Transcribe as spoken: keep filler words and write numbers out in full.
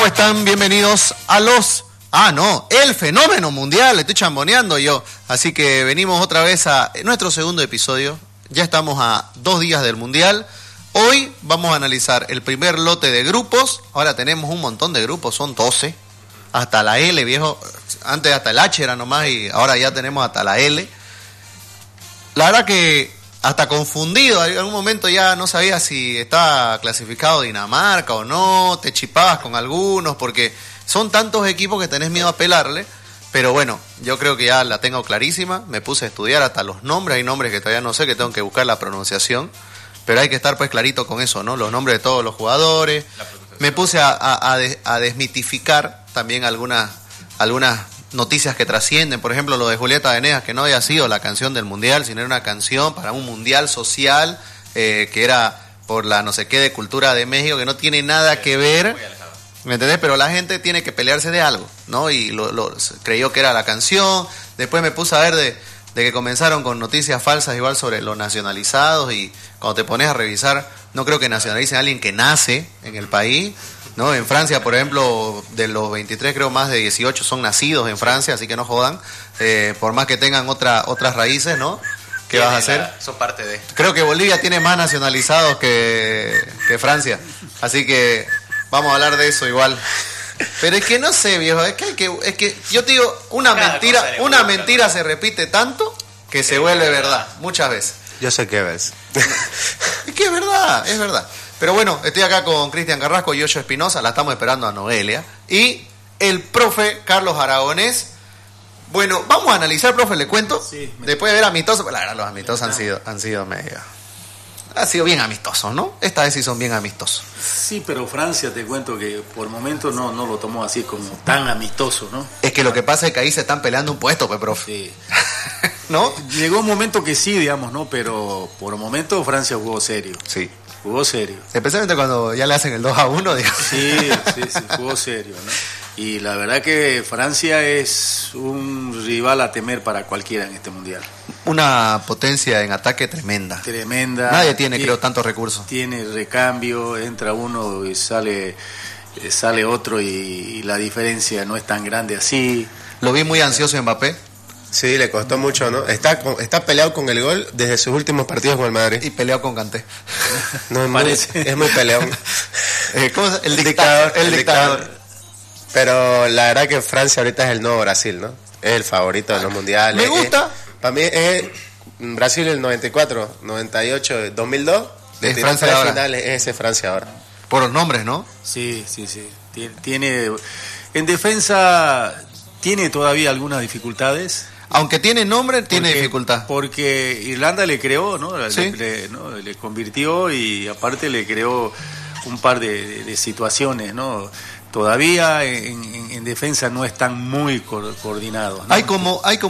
¿Cómo están? Bienvenidos a los... Ah, no, el fenómeno mundial, estoy chamboneando yo. Así que venimos otra vez a nuestro segundo episodio. Ya estamos a dos días del mundial. Hoy vamos a analizar el primer lote de grupos. Ahora tenemos un montón de grupos, son doce. Hasta la L, viejo. Antes hasta el H era nomás y ahora ya tenemos hasta la L. La verdad que hasta confundido. En algún momento ya no sabía si estaba clasificado Dinamarca o no. Te chipabas con algunos porque son tantos equipos que tenés miedo a pelarle. Pero bueno, yo creo que ya la tengo clarísima. Me puse a estudiar hasta los nombres. Hay nombres que todavía no sé, que tengo que buscar la pronunciación. Pero hay que estar pues clarito con eso, ¿no? Los nombres de todos los jugadores. Me puse a, a, a, de, a desmitificar también algunas, algunas noticias que trascienden. Por ejemplo, lo de Julieta Venegas, que no había sido la canción del mundial, sino era una canción para un mundial social, eh, que era por la no sé qué de cultura de México, que no tiene nada que ver. ¿Me entendés? Pero la gente tiene que pelearse de algo, ¿no? Y lo, lo creyó que era la canción. Después me puse a ver de, de que comenzaron con noticias falsas igual sobre los nacionalizados, y cuando te pones a revisar, no creo que nacionalicen a alguien que nace en el país, ¿no? En Francia, por ejemplo, de los veintitrés, creo más de dieciocho son nacidos en Francia, así que no jodan, eh, por más que tengan otra, otras raíces, ¿no? ¿Qué vas a hacer? La, son parte de... Creo que Bolivia tiene más nacionalizados que, que Francia, así que vamos a hablar de eso igual. Pero es que no sé, viejo, es que, hay que, es que yo te digo, una Cada mentira, una gusta, mentira ¿no? se repite tanto que se vuelve verdad, muchas veces. Yo sé qué ves. Es que es verdad, es verdad. Pero bueno, estoy acá con Cristian Carrasco y Yoyo Espinosa, la estamos esperando a Noelia. Y el profe Carlos Aragonés. Bueno, vamos a analizar, profe, le cuento. Sí, me... Después de ver amistosos, la verdad, los amistosos han sido, han sido medio... Ha sido bien amistosos, ¿no? Esta vez sí son bien amistosos. Sí, pero Francia, te cuento que por momentos no, no lo tomó así como tan amistoso, ¿no? Es que lo que pasa es que ahí se están peleando un puesto, pues, profe. Sí. ¿No? Llegó un momento que sí, digamos, ¿no? Pero por momentos Francia jugó serio. Sí. Jugó serio. Especialmente cuando ya le hacen el dos a uno, digamos. Sí, sí, sí, jugó serio, ¿no? Y la verdad que Francia es un rival a temer para cualquiera en este mundial. Una potencia en ataque tremenda. Tremenda. Nadie tiene, tiene creo, tantos recursos. Tiene recambio, entra uno y sale, sale otro y, y la diferencia no es tan grande así. Lo vi muy ansioso en Mbappé. Sí, le costó mucho, ¿no? Está, está peleado con el gol desde sus últimos partidos con el Madrid. Y peleado con Kanté. No, es, muy, es muy peleón. eh, ¿Cómo es? El, el dictador. El, el dictador. dictador. Pero la verdad que Francia ahorita es el nuevo Brasil, ¿no? Es el favorito de los mundiales. Me gusta. Es, para mí es Brasil el noventa y cuatro, noventa y ocho, dos mil dos. Es Francia de ahora. Finales, es ese Francia ahora. Por los nombres, ¿no? Sí, sí, sí. Tiene, tiene en defensa tiene todavía algunas dificultades. Aunque tiene nombre, tiene porque, dificultad. Porque Irlanda le creó, ¿no? ¿Sí? Le, ¿no? le convirtió y aparte le creó un par de, de, de situaciones, ¿no? Todavía en, en, en defensa no están muy co- coordinados, ¿no? Hay como hay como